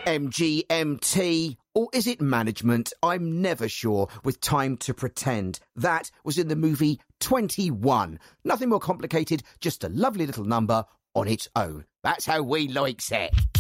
MGMT, or is it management? I'm never sure, with Time to Pretend. That was in the movie 21. Nothing more complicated, just a lovely little number on its own. That's how we likes it.